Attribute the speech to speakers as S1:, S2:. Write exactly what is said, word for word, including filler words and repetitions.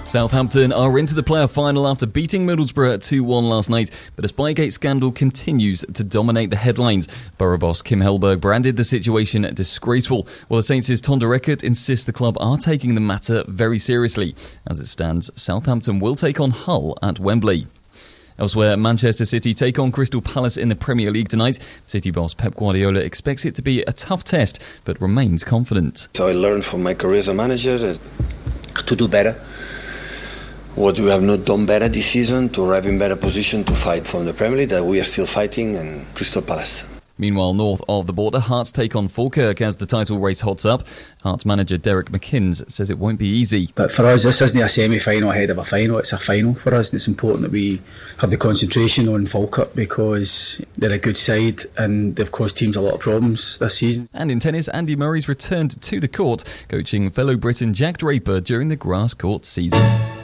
S1: Southampton are into the playoff final after beating Middlesbrough two one last night, but a Spygate scandal continues to dominate the headlines. Borough boss Kim Hellberg branded the situation disgraceful, while the Saints' Tonda Reckert insists the club are taking the matter very seriously. As it stands, Southampton will take on Hull at Wembley. Elsewhere, Manchester City take on Crystal Palace in the Premier League tonight. City boss Pep Guardiola expects it to be a tough test, but remains confident.
S2: So I learned from my career as a manager to do better. What we have not done better this season to arrive in better position to fight from the Premier League, that we are still fighting, and Crystal Palace.
S1: Meanwhile, north of the border, Hearts take on Falkirk as the title race hots up. Hearts manager Derek McInnes says it won't be easy.
S3: But for us, this isn't a semi-final ahead of a final, it's a final for us, and it's important that we have the concentration on Falkirk because they're a good side and they've caused teams a lot of problems this season.
S1: And in tennis, Andy Murray's returned to the court, coaching fellow Briton Jack Draper during the grass court season.